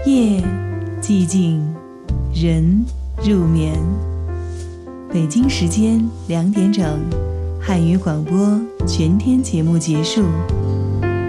夜寂静，人入眠。北京时间2点整，汉语广播全天节目结束。